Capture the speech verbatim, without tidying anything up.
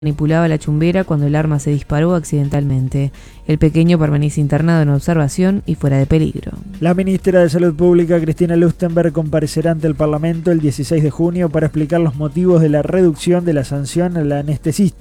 manipulaba la chumbera cuando el arma se disparó accidentalmente. El pequeño permanece internado en observación y fuera de peligro. La ministra de Salud Pública, Cristina Lustenberg, comparecerá ante el Parlamento el dieciséis de junio para explicar los motivos de la reducción de la sanción al anestesista.